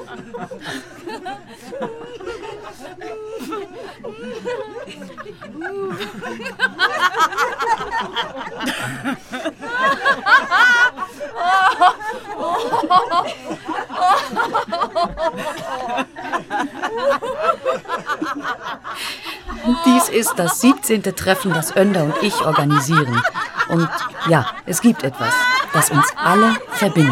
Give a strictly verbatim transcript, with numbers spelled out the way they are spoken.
Dies ist das siebzehnte Treffen, das Önder und ich organisieren. Und ja, es gibt etwas, das uns alle verbindet.